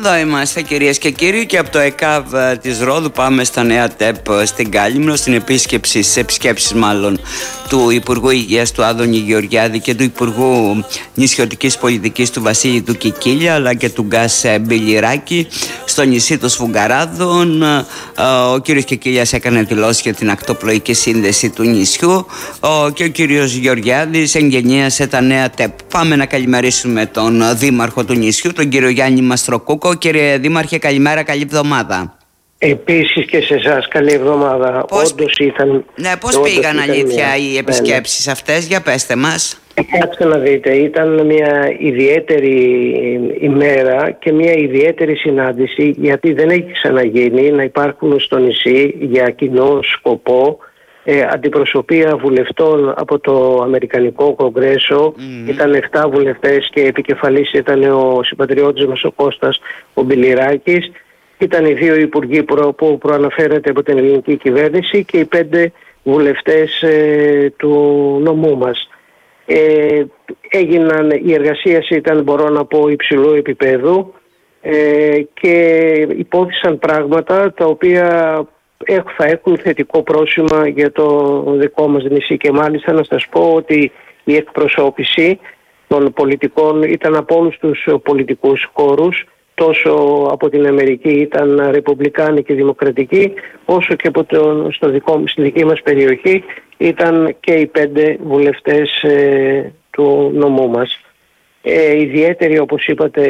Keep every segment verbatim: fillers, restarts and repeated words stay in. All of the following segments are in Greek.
Εδώ είμαστε κυρίες και κύριοι και από το ΕΚΑΒ της Ρόδου πάμε στα Νέα ΤΕΠ στην Κάλυμνο, στην επίσκεψη, στις επισκέψεις μάλλον του Υπουργού Υγείας του Άδωνη Γεωργιάδη και του Υπουργού Νησιωτικής Πολιτικής του Βασίλη του Κικίλια, αλλά και του Γκάς Μπιλιράκη στο νησί των Σφουγγαράδων. Ο κύριος Κικίλιας έκανε δηλώσεις για την ακτοπλοϊκή σύνδεση του νησιού και ο κύριος Γεωργιάδης εγγενίασε τα Νέα ΤΕΠ. Πάμε να καλημερίσουμε τον Δήμαρχο του νησιού, τον κύριο Γιάννη Μαστροκούκο. Κύριε Δήμαρχε, καλημέρα, καλή εβδομάδα. Επίσης και σε εσάς καλή εβδομάδα. Πώς... Όντως ήταν... Ναι, πώς όντως πήγαν ήταν αλήθεια μια... οι επισκέψεις ναι, αυτές, για πέστε μας. Κάτσε να δείτε, ήταν μια ιδιαίτερη ημέρα και μια ιδιαίτερη συνάντηση, γιατί δεν έχει ξαναγίνει να υπάρχουν στο νησί για κοινό σκοπό Ε, αντιπροσωπεία βουλευτών από το Αμερικανικό Κογκρέσο. Mm-hmm. Ήταν επτά βουλευτές και επικεφαλής ήταν ο συμπατριώτης μας ο Κώστας ο Μπιλιράκης. Ήταν οι δύο υπουργοί προ, που προαναφέρατε από την ελληνική κυβέρνηση και οι πέντε βουλευτές ε, του νομού μας. Ε, έγιναν, η εργασία ήταν, μπορώ να πω, υψηλού επίπεδου ε, και υπόθεσαν πράγματα τα οποία θα έχουν θετικό πρόσημα για το δικό μας νησί, και μάλιστα να σας πω ότι η εκπροσώπηση των πολιτικών ήταν από όλους τους πολιτικούς χώρους, τόσο από την Αμερική ήταν ρεπουμπλικάνοι και δημοκρατικοί, όσο και από το, στο δικό, στη δική μας περιοχή ήταν και οι πέντε βουλευτές ε, του νομού μας. Ε, ιδιαίτερη, όπως είπατε,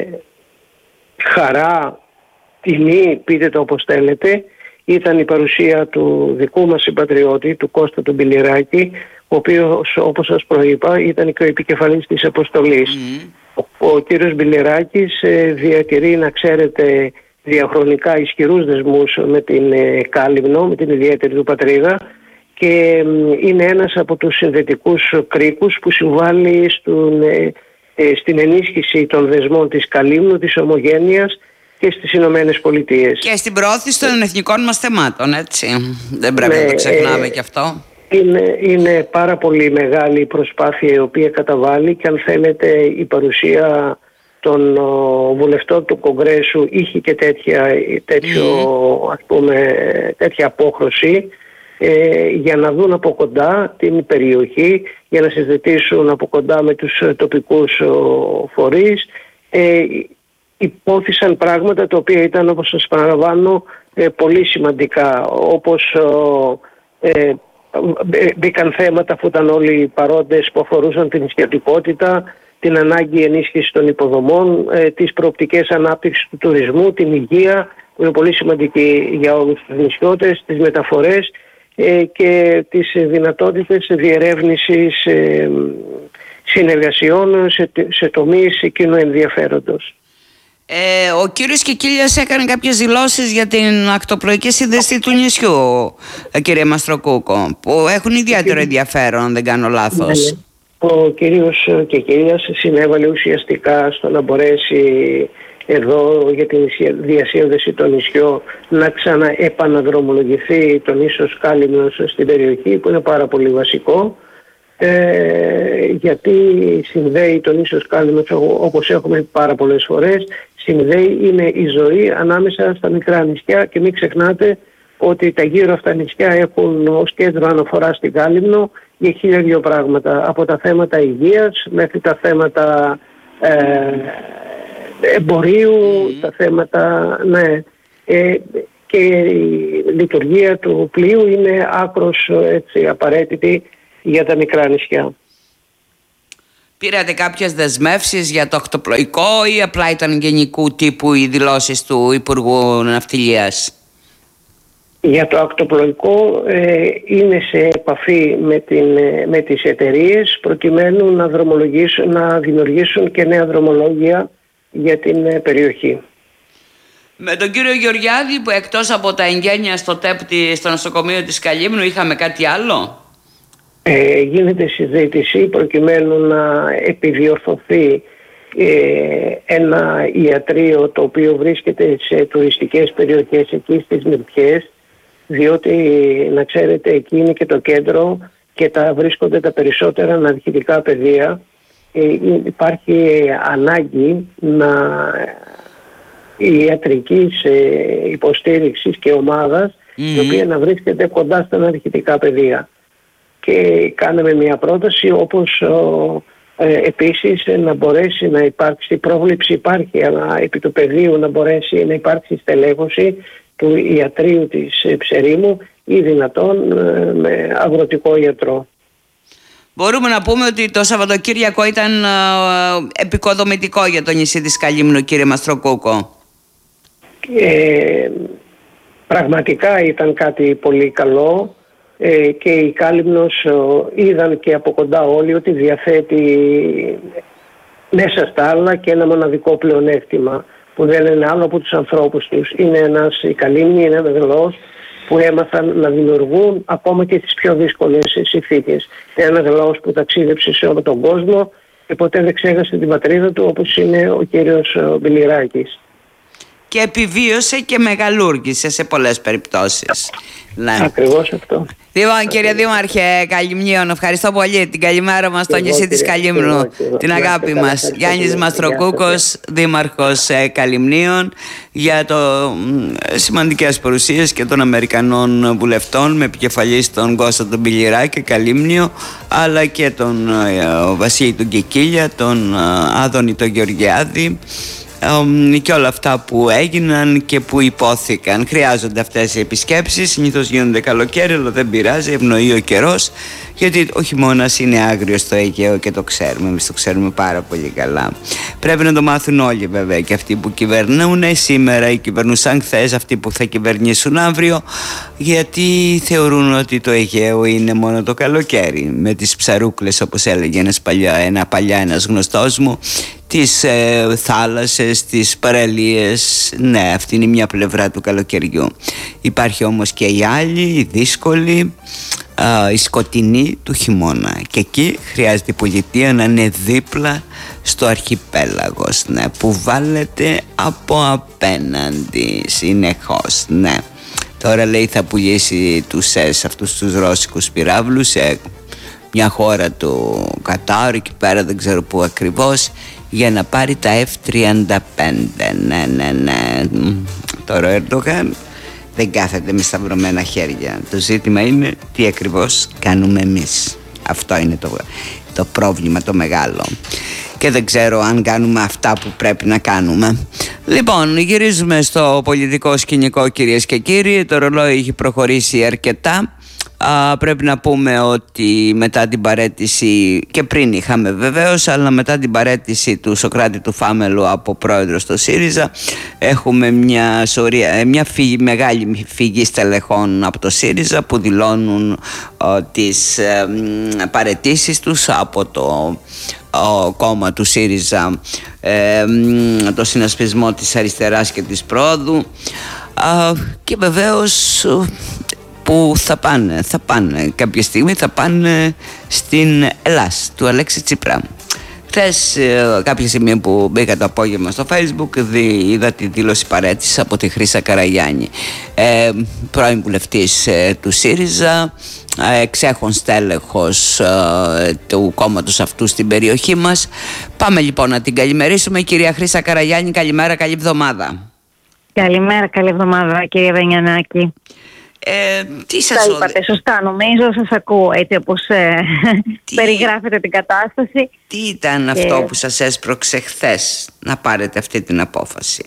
χαρά, τιμή, πείτε το όπως θέλετε, ήταν η παρουσία του δικού μας συμπατριώτη, του Κώστα του Μπιλιράκη, ο οποίος, όπως σας προείπα, ήταν και ο επικεφαλής της αποστολής. Mm. Ο, ο κύριος Μπιλιράκης ε, διατηρεί, να ξέρετε, διαχρονικά ισχυρούς δεσμούς με την ε, Κάλυμνο, με την ιδιαίτερη του πατρίδα, και ε, είναι ένας από τους συνδετικούς κρίκους που συμβάλλει στον, ε, ε, στην ενίσχυση των δεσμών της Καλύμνου, της ομογένειας, και στις Ηνωμένες Πολιτείες. Και στην προώθηση των εθνικών μας θεμάτων, έτσι. Δεν πρέπει ναι, να το ξεχνάμε ε, και αυτό. Είναι, είναι πάρα πολύ μεγάλη η προσπάθεια η οποία καταβάλει, και αν θέλετε η παρουσία των ο, βουλευτών του Κογκρέσου είχε και τέτοια, τέτοιο, mm. ας πούμε, τέτοια απόχρωση ε, για να δουν από κοντά την περιοχή, για να συζητήσουν από κοντά με τους τοπικούς ο, φορείς. Ε, υπόθησαν πράγματα τα οποία ήταν, όπως σας παραλαμβάνω, ε, πολύ σημαντικά, όπως ε, μπήκαν θέματα, αφού ήταν όλοι οι παρόντες, που αφορούσαν την νησιωτικότητα, την ανάγκη ενίσχυσης των υποδομών, ε, τις προοπτικές ανάπτυξης του τουρισμού, την υγεία, που είναι πολύ σημαντική για όλους τους νησιώτες, τις μεταφορές ε, και τις δυνατότητες διερεύνησης ε, συνεργασιών σε, σε τομείς κοινού ενδιαφέροντος. Ε, ο κύριος Κικίλιας έκανε κάποιες δηλώσεις για την ακτοπλοϊκή σύνδεση του νησιού, κύριε Μαστροκούκο, που έχουν ιδιαίτερο ενδιαφέρον, αν δεν κάνω λάθος. Ναι. Ο κύριος Κικίλιας συνέβαλε ουσιαστικά στο να μπορέσει εδώ για την διασύνδεση των νησιών να ξαναεπαναδρομολογηθεί το νήσος Κάλυμνος στην περιοχή, που είναι πάρα πολύ βασικό. Ε, γιατί συνδέει τον νήσος Κάλυμνος, όπως έχουμε πάρα πολλές φορές, συνδέει, είναι η ζωή ανάμεσα στα μικρά νησιά, και μην ξεχνάτε ότι τα γύρω αυτά νησιά έχουν ως κέντρο αναφορά στην Κάλυμνο για χίλια δυο πράγματα, από τα θέματα υγείας μέχρι τα θέματα ε, εμπορίου, mm. τα θέματα, ναι, ε, και η λειτουργία του πλοίου είναι άκρως έτσι απαραίτητη για τα μικρά νησιά. Πήρατε κάποιες δεσμεύσεις για το ακτοπλοϊκό ή απλά ήταν γενικού τύπου οι δηλώσεις του Υπουργού Ναυτιλίας? Για το ακτοπλοϊκό ε, είναι σε επαφή με, την, με τις εταιρείες, προκειμένου να, δρομολογήσουν, να δημιουργήσουν και νέα δρομολόγια για την περιοχή. Με τον κύριο Γεωργιάδη, που εκτός από τα εγγένεια στο ΤΕΠ στο νοσοκομείο της Καλύμνου, είχαμε κάτι άλλο? Ε, γίνεται συζήτηση προκειμένου να επιδιορθωθεί ε, ένα ιατρείο το οποίο βρίσκεται σε τουριστικές περιοχές εκεί στις Μυρτιές, διότι να ξέρετε εκεί είναι και το κέντρο και τα βρίσκονται τα περισσότερα αναρχητικά πεδία. Ε, υπάρχει ανάγκη να ιατρικής ε, υποστήριξης και ομάδας, mm-hmm. η οποία να βρίσκεται κοντά στα αναρχητικά πεδία. Και κάναμε μια πρόταση όπως ο, ε, επίσης να μπορέσει να υπάρξει, πρόβλεψη υπάρχει, αλλά επί του πεδίου να μπορέσει να υπάρξει στελέχωση του ιατρείου της Ψερίμου ή δυνατόν ε, με αγροτικό ιατρό. Μπορούμε να πούμε ότι το Σαββατοκύριακο ήταν ε, επικοδομητικό για το νησί της Καλύμνου, κύριε Μαστροκούκο. Ε, πραγματικά ήταν κάτι πολύ καλό ε, και η Κάλυμνος ε, είδαν και από κοντά όλοι ότι διαθέτει μέσα στα άλλα και ένα μοναδικό πλεονέκτημα που δεν είναι άλλο από τους ανθρώπους τους. Είναι ένας, η Καλύμνη είναι ένας λαός που έμαθαν να δημιουργούν ακόμα και τις πιο δύσκολες συνθήκες. Ένας λαός που ταξίδεψε σε όλο τον κόσμο και ποτέ δεν ξέχασε την πατρίδα του, όπως είναι ο κύριος Μπιλιράκης. Και επιβίωσε και μεγαλούργησε σε πολλές περιπτώσεις. Ναι. Ακριβώς αυτό. Λοιπόν, κύριε Δήμαρχε Καλυμνίων, ευχαριστώ πολύ. Την καλημέρα μας στο νησί της Καλύμνου, την αγάπη μας. Γιάννης Μαστροκούκος, Δήμαρχος Καλυμνίων, για το σημαντικές παρουσίες και των Αμερικανών βουλευτών με επικεφαλής τον Κώστα τον Μπιλιράκη Καλύμνιο, αλλά και τον Βασίλη του Κικίλια, τον Άδωνη τον Γεωργιάδη, και όλα αυτά που έγιναν και που υπόθηκαν. Χρειάζονται αυτές οι επισκέψεις, συνήθως γίνονται καλοκαίρι, αλλά δεν πειράζει, ευνοεί ο καιρός, γιατί ο χειμώνας είναι άγριος στο Αιγαίο και το ξέρουμε, εμείς το ξέρουμε πάρα πολύ καλά. Πρέπει να το μάθουν όλοι βέβαια, και αυτοί που κυβερνούν σήμερα ή κυβερνούσαν χθες, αυτοί που θα κυβερνήσουν αύριο, γιατί θεωρούν ότι το Αιγαίο είναι μόνο το καλοκαίρι, με τις ψαρούκλες, όπως έλεγε ένας παλιά, ένα παλιά ένας γνωστός μου, τις ε, θάλασσες, τις παραλίες. Ναι, αυτή είναι μια πλευρά του καλοκαιριού. Υπάρχει όμως και η άλλη, η δύσκολη, α, η σκοτεινή του χειμώνα, και εκεί χρειάζεται η πολιτεία να είναι δίπλα στο αρχιπέλαγος, ναι, που βάλετε από απέναντι συνεχώς. Ναι, τώρα λέει θα πουλήσει τους ΕΣ, αυτούς τους ρώσικους πυράβλους, σε μια χώρα του Κατάρ, εκεί πέρα δεν ξέρω πού ακριβώς, για να πάρει τα εφ τριάντα πέντε. Ναι, ναι, ναι. Τώρα ο Ερντογάν δεν κάθεται με σταυρωμένα χέρια. Το ζήτημα είναι τι ακριβώς κάνουμε εμείς. Αυτό είναι το, το πρόβλημα το μεγάλο. Και δεν ξέρω αν κάνουμε αυτά που πρέπει να κάνουμε. Λοιπόν, γυρίζουμε στο πολιτικό σκηνικό, κυρίες και κύριοι. Το ρολόι έχει προχωρήσει αρκετά. Α, πρέπει να πούμε ότι μετά την παραίτηση, και πριν είχαμε βεβαίως, αλλά μετά την παραίτηση του Σωκράτη του Φάμελου από πρόεδρο στο ΣΥΡΙΖΑ, έχουμε μια, σωρία, μια φυγή, μεγάλη φυγή στελεχών από το ΣΥΡΙΖΑ που δηλώνουν α, τις ε, παραιτήσεις τους από το ο κόμμα του ΣΥΡΙΖΑ, ε, το συνασπισμό της αριστεράς και της πρόοδου, α, και βεβαίως που θα πάνε, θα πάνε κάποια στιγμή, θα πάνε στην Ελλάς του Αλέξη Τσίπρα. Χθες, κάποια στιγμή που μπήκα το απόγευμα στο Facebook, είδα τη δήλωση παραίτησης από τη Χρύσα Καραγιάννη, ε, πρώην βουλευτής ε, του ΣΥΡΙΖΑ, εξέχον στέλεχος ε, του κόμματος αυτού στην περιοχή μας. Πάμε λοιπόν να την καλημερίσουμε. Κυρία Χρύσα Καραγιάννη, καλημέρα, καλή εβδομάδα. Καλημέρα, καλή εβδομάδα, κυρία Βενιανάκη. Ε, τι σας τα είπατε σωστά, νομίζω, σας ακούω έτσι όπως ε, περιγράφετε την κατάσταση. Τι ήταν και... αυτό που σας έσπρωξε χθες να πάρετε αυτή την απόφαση?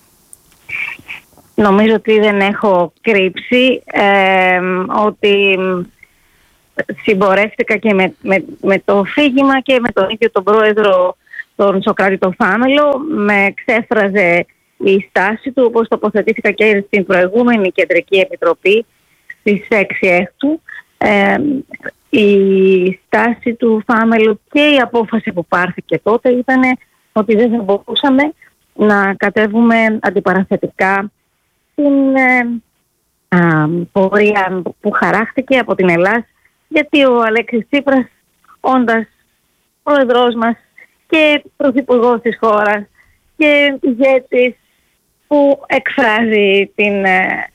Νομίζω ότι δεν έχω κρύψει ε, ότι συμπορεύτηκα και με, με, με το φύγημα και με τον ίδιο τον πρόεδρο, τον Σωκράτη τον Φάμελο. Με ξέφραζε η στάση του, όπως τοποθετήθηκα και στην προηγούμενη Κεντρική Επιτροπή στις έξι έκτου. Ε, η στάση του Φάμελου και η απόφαση που πάρθηκε τότε ήταν ότι δεν μπορούσαμε να κατέβουμε αντιπαραθετικά στην ε, α, πορεία που χαράχτηκε από την Ελλάδα, γιατί ο Αλέξης Τσίπρας, όντας πρόεδρός μας και πρωθυπουργός της χώρας και ηγέτης που εκφράζει την ε,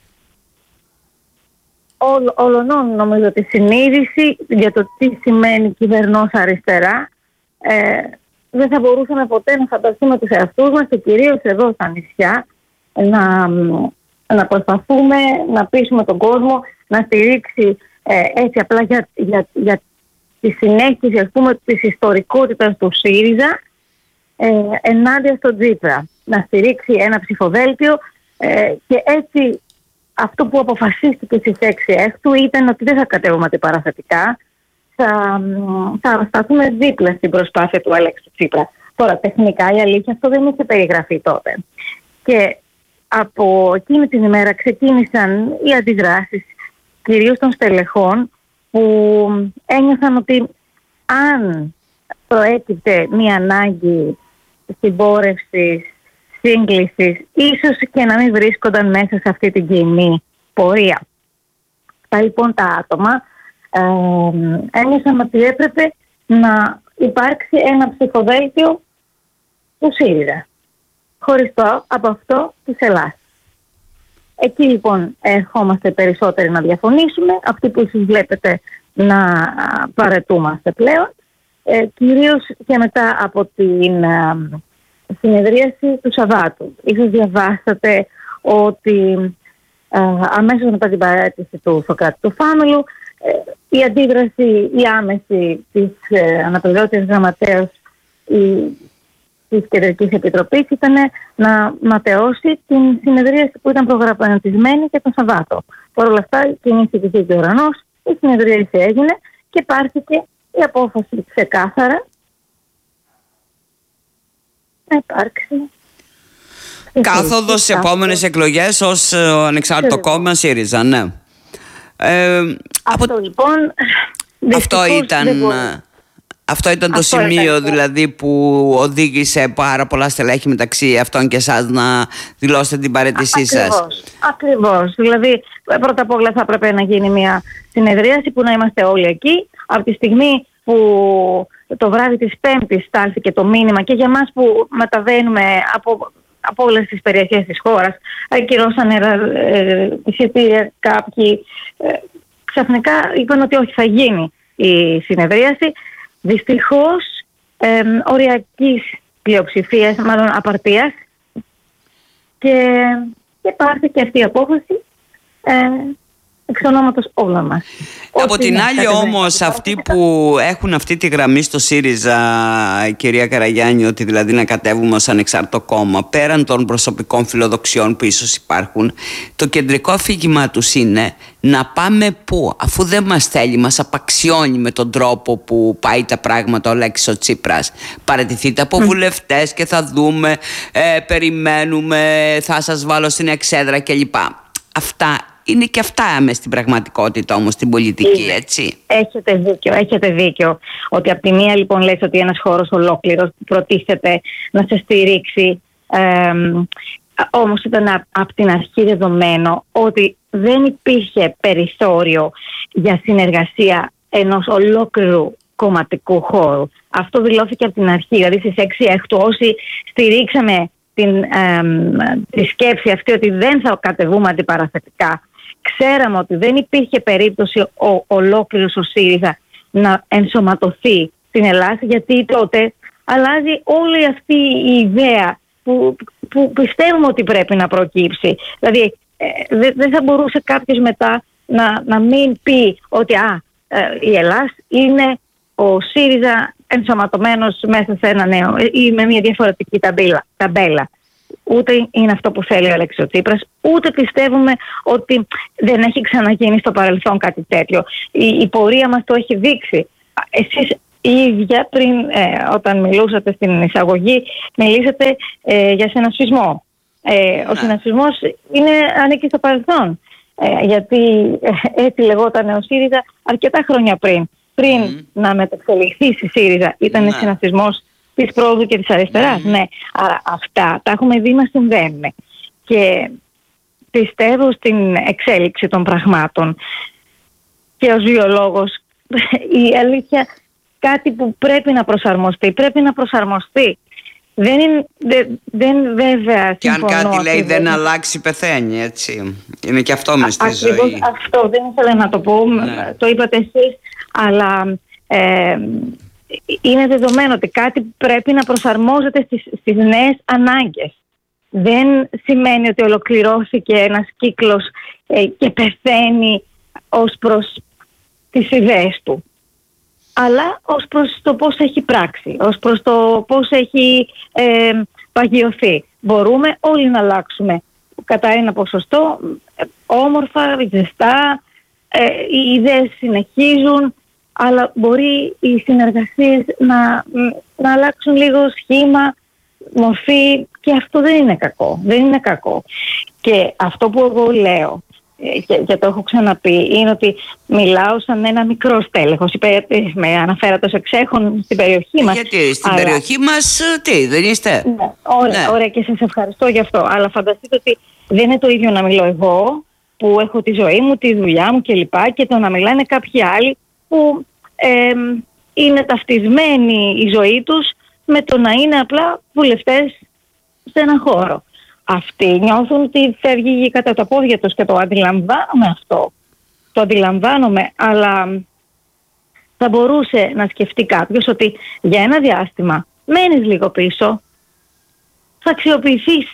όλ, όλων νομίζω τη συνείδηση για το τι σημαίνει κυβερνός αριστερά, ε, δεν θα μπορούσαμε ποτέ να φανταστούμε τους εαυτούς μας και κυρίως εδώ στα νησιά να, να προσπαθούμε να πείσουμε τον κόσμο να στηρίξει ε, έτσι απλά για, για, για τη συνέχιση, ας πούμε, της ιστορικότητας του ΣΥΡΙΖΑ ε, ενάντια στον Τσίπρα. Να στηρίξει ένα ψηφοδέλτιο ε, και έτσι αυτό που αποφασίστηκε στις έξι έκτου ήταν ότι δεν θα κατέβουμε αντιπαραθετικά, θα, θα σταθούμε δίπλα στην προσπάθεια του Αλέξη Τσίπρα. Τώρα, τεχνικά η αλήθεια αυτό δεν είχε περιγραφεί τότε. Και από εκείνη την ημέρα ξεκίνησαν οι αντιδράσεις, κυρίως των στελεχών, που ένιωθαν ότι αν προέκυπτε μία ανάγκη συμπόρευσης, σύγκλησης, ίσως και να μην βρίσκονταν μέσα σε αυτή την κοινή πορεία. Αυτά λοιπόν τα άτομα ε, ένιωσαν ότι έπρεπε να υπάρξει ένα ψηφοδέλτιο του ΣΥΡΙΖΑ, χωριστό από αυτό της Ελλάδας. Εκεί λοιπόν ερχόμαστε περισσότεροι να διαφωνήσουμε, αυτοί που εσείς βλέπετε να παρετούμαστε πλέον, ε, κυρίως και μετά από την ε, συνεδρίαση του Σαββάτου. Ίσως διαβάσατε ότι ε, αμέσως μετά την παρέτηση του Σωκράτη του Φάμελου, ε, η αντίδραση, η άμεση της ε, αναπληρώτης γραμματέας η, της Κεντρικής Επιτροπής ήταν να ματαιώσει την συνεδρίαση που ήταν προγραμματισμένη για τον Σαββάτο. Παρ' όλα αυτά κινήθηκε και ο ουρανός, η συνεδρίαση έγινε και πάρθηκε η απόφαση ξεκάθαρα να υπάρξει κάθοδος σε επόμενες εκλογές ως ανεξάρτητο κόμμα ΣΥΡΙΖΑ, ναι. Ε, αυτό από... λοιπόν αυτό ήταν, αυτό ήταν το αυτό σημείο ήταν, δηλαδή που οδήγησε πάρα πολλά στελέχη μεταξύ αυτών και εσάς να δηλώσετε την παραίτησή σας. Ακριβώς. Δηλαδή πρώτα απ' όλα θα έπρεπε να γίνει μια συνεδρίαση που να είμαστε όλοι εκεί. Από τη στιγμή που το βράδυ της Πέμπτης στάλθηκε το μήνυμα και για μας που μεταβαίνουμε από, από όλες τις περιοχές της χώρας, ακυρώσαν ε, εισιτήρια κάποιοι, ε, ξαφνικά είπαν ότι όχι, θα γίνει η συνεδρίαση. Δυστυχώς ε, οριακής πλειοψηφίας, μάλλον απαρτίας, και, και πάρθηκε αυτή η απόφαση ε, εξ ονόματος όλων μας. Από την άλλη όμως αυτοί που έχουν αυτή τη γραμμή στο ΣΥΡΙΖΑ, κυρία Καραγιάννη, ότι δηλαδή να κατέβουμε ως ανεξάρτητο κόμμα, πέραν των προσωπικών φιλοδοξιών που ίσως υπάρχουν, το κεντρικό αφήγημά τους είναι να πάμε πού, αφού δεν μας θέλει, μας απαξιώνει με τον τρόπο που πάει τα πράγματα ο Αλέξης ο Τσίπρας. Παραιτηθείτε από mm. βουλευτές και θα δούμε, ε, περιμένουμε, θα σας βάλω στην εξέδρα κλπ. Αυτά είναι και αυτά μες στην πραγματικότητα όμως, στην πολιτική, είναι. Έτσι. Έχετε δίκιο, έχετε δίκιο. Ότι από τη μία λοιπόν λες ότι ένας χώρος ολόκληρος προτίθεται να σε στηρίξει. Ε, όμως ήταν από την αρχή δεδομένο ότι δεν υπήρχε περιθώριο για συνεργασία ενός ολόκληρου κομματικού χώρου. Αυτό δηλώθηκε από την αρχή. Δηλαδή στις έξι έκτου όσοι στηρίξαμε την, ε, τη σκέψη αυτή ότι δεν θα κατεβούμε αντιπαραθετικά, ξέραμε ότι δεν υπήρχε περίπτωση ο ολόκληρος ο ΣΥΡΙΖΑ να ενσωματωθεί στην Ελλάδα, γιατί τότε αλλάζει όλη αυτή η ιδέα που, που πιστεύουμε ότι πρέπει να προκύψει. Δηλαδή ε, δεν δε θα μπορούσε κάποιος μετά να, να μην πει ότι α, ε, η Ελλάδα είναι ο ΣΥΡΙΖΑ ενσωματωμένος μέσα σε ένα νέο ή με μια διαφορετική ταμπέλα. ταμπέλα. Ούτε είναι αυτό που θέλει ο Αλέξης ο Τσίπρας, ούτε πιστεύουμε ότι δεν έχει ξαναγίνει στο παρελθόν κάτι τέτοιο. Η, η πορεία μας το έχει δείξει. Εσείς η ίδια πριν, ε, όταν μιλούσατε στην εισαγωγή, μιλήσατε ε, για συνασπισμό. Ε, ο συνασπισμός είναι, ανήκει στο παρελθόν. Ε, γιατί ε, έτσι λεγόταν ο ΣΥΡΙΖΑ αρκετά χρόνια πριν. Πριν mm. να μεταξελιχθεί στη ΣΥΡΙΖΑ ήταν mm. συνασπισμός της πρόοδου και της αριστεράς. Mm. Ναι, άρα αυτά τα έχουμε δει να συμβαίνουν. Και πιστεύω στην εξέλιξη των πραγμάτων. Και ως βιολόγος, η αλήθεια, κάτι που πρέπει να προσαρμοστεί, πρέπει να προσαρμοστεί. Δεν είναι, δε, δεν βέβαια και αν κάτι λέει δεν, δεν αλλάξει, πεθαίνει, έτσι. Είναι και αυτό μες στη ζωή. Αυτό δεν ήθελα να το πω, ναι. Το είπατε εσείς, αλλά ε, είναι δεδομένο ότι κάτι πρέπει να προσαρμόζεται στις, στις νέες ανάγκες. Δεν σημαίνει ότι ολοκληρώθηκε ένας κύκλος ε, και πεθαίνει ως προς τις ιδέες του, αλλά ως προς το πώς έχει πράξει, ως προς το πώς έχει ε, παγιωθεί. Μπορούμε όλοι να αλλάξουμε κατά ένα ποσοστό, ε, όμορφα, ζεστά, ε, οι ιδέες συνεχίζουν, αλλά μπορεί οι συνεργασίες να, να αλλάξουν λίγο σχήμα, μορφή, και αυτό δεν είναι κακό. Δεν είναι κακό. Και αυτό που εγώ λέω, και, και το έχω ξαναπεί, είναι ότι μιλάω σαν ένα μικρό στέλεχος. Με αναφέρατε ως εξέχον στην περιοχή μας. Γιατί στην αλλά... περιοχή μας τι, δεν είστε? Ναι, ωραία, ναι. ωραία, και σας ευχαριστώ γι' αυτό. Αλλά φανταστείτε ότι δεν είναι το ίδιο να μιλώ εγώ, που έχω τη ζωή μου, τη δουλειά μου κλπ. Και, και το να μιλάνε κάποιοι άλλοι που ε, είναι ταυτισμένοι η ζωή τους με το να είναι απλά βουλευτές σε έναν χώρο. Αυτοί νιώθουν ότι φεύγει η γη κατά τα πόδια τους και το αντιλαμβάνομαι αυτό. Το αντιλαμβάνομαι, αλλά θα μπορούσε να σκεφτεί κάποιος ότι για ένα διάστημα μένεις λίγο πίσω, θα αξιοποιηθείς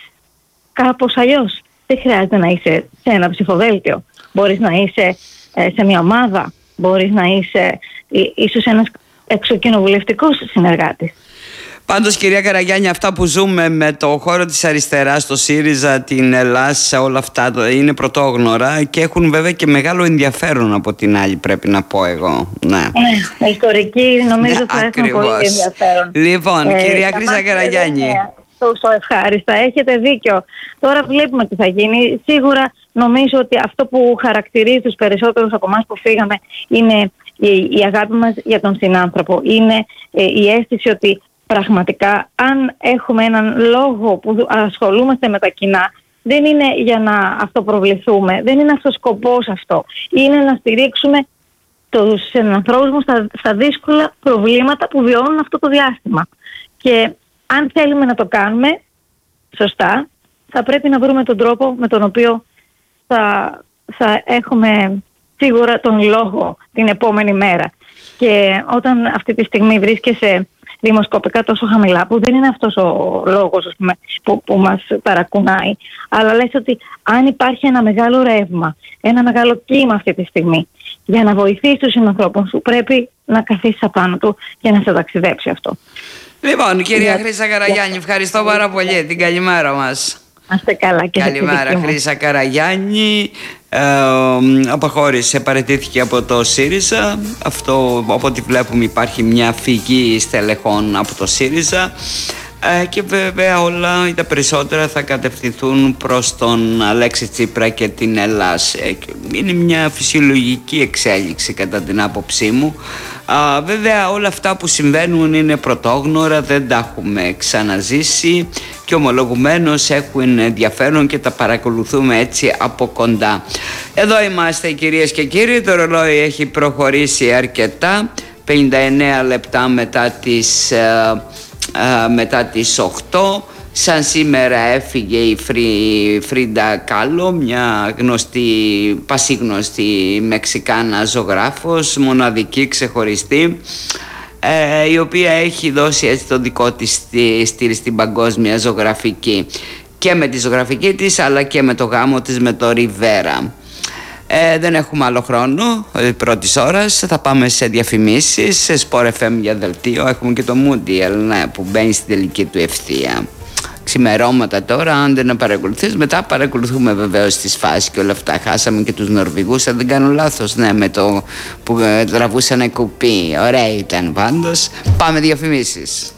κάπως αλλιώς. Δεν χρειάζεται να είσαι σε ένα ψηφοδέλτιο. Μπορείς να είσαι ε, σε μια ομάδα, μπορείς να είσαι ε, ίσως ένας εξοκοινοβουλευτικός συνεργάτης. Πάντως, κυρία Καραγιάννη, αυτά που ζούμε με το χώρο της αριστεράς, το ΣΥΡΙΖΑ, την Ελλάδα, όλα αυτά είναι πρωτόγνωρα και έχουν βέβαια και μεγάλο ενδιαφέρον από την άλλη, πρέπει να πω εγώ. Ναι, ναι, ιστορική νομίζω ναι, θα έχουν πολύ ενδιαφέρον. Λοιπόν, ε, κυρία Χρύσα Καραγιάννη. Τόσο ευχάριστα, έχετε δίκιο. Τώρα βλέπουμε τι θα γίνει. Σίγουρα νομίζω ότι αυτό που χαρακτηρίζει τους περισσότερους από εμάς που φύγαμε είναι η, η αγάπη μας για τον συνάνθρωπο. Είναι ε, η αίσθηση ότι πραγματικά αν έχουμε έναν λόγο που ασχολούμαστε με τα κοινά, δεν είναι για να αυτοπροβληθούμε, δεν είναι αυτός ο σκοπός αυτό. Είναι να στηρίξουμε τους ανθρώπους μας στα, στα δύσκολα προβλήματα που βιώνουν αυτό το διάστημα. Και αν θέλουμε να το κάνουμε σωστά, θα πρέπει να βρούμε τον τρόπο με τον οποίο θα, θα έχουμε σίγουρα τον λόγο την επόμενη μέρα. Και όταν αυτή τη στιγμή βρίσκεσαι δημοσκοπικά τόσο χαμηλά, που δεν είναι αυτός ο λόγος, ας πούμε, που, που μας παρακουνάει, αλλά λες ότι αν υπάρχει ένα μεγάλο ρεύμα, ένα μεγάλο κύμα αυτή τη στιγμή, για να βοηθήσει τους συνανθρώπους σου, πρέπει να καθίσεις απάνω του και να σε ταξιδέψει αυτό. Λοιπόν, κυρία Χρύσα Καραγιάννη, ευχαριστώ πάρα πολύ. Την καλημέρα μας. Άστε καλά και καλημέρα, Χρύσα Καραγιάννη. Ε, αποχώρησε, παραιτήθηκε από το ΣΥΡΙΖΑ. Αυτό, από ό,τι βλέπουμε, υπάρχει μια φυγή στελεχών από το ΣΥΡΙΖΑ. Ε, και βέβαια όλα ή τα περισσότερα θα κατευθυνθούν προς τον Αλέξη Τσίπρα και την Ελλάδα. Ε, είναι μια φυσιολογική εξέλιξη κατά την άποψή μου. Α, βέβαια όλα αυτά που συμβαίνουν είναι πρωτόγνωρα, δεν τα έχουμε ξαναζήσει και ομολογουμένως έχουν ενδιαφέρον και τα παρακολουθούμε έτσι από κοντά. Εδώ είμαστε, κυρίες και κύριοι, το ρολόι έχει προχωρήσει αρκετά, πενήντα εννέα λεπτά μετά τις, ε, ε, μετά τις οκτώ. Σαν σήμερα έφυγε η Φρίντα Κάλο, μια γνωστή, πασίγνωστη Μεξικάνα ζωγράφος, μοναδική, ξεχωριστή, ε, η οποία έχει δώσει έτσι το δικό της στυλ στην παγκόσμια ζωγραφική, και με τη ζωγραφική της αλλά και με το γάμο της με το Ριβέρα. Ε, δεν έχουμε άλλο χρόνο πρώτης ώρας, θα πάμε σε διαφημίσεις, σε Sport εφ εμ για δελτίο, έχουμε και το Moondial, ναι, που μπαίνει στην τελική του ευθεία. Ξημερώματα τώρα, αν δεν παρακολουθείς, μετά παρακολουθούμε βεβαίως τις φάσεις και όλα αυτά. Χάσαμε και τους Νορβηγούς, αν δεν κάνω λάθος, ναι, με το που τραβούσανε κουπί. Ωραία ήταν πάντως. Πάμε διαφημίσεις.